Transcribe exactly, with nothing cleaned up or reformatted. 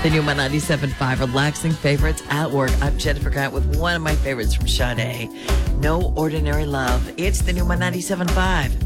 The new My ninety-seven point five Relaxing Favorites at Work. I'm Jennifer Grant with one of my favorites from Sade. No Ordinary Love. It's the new My ninety-seven point five.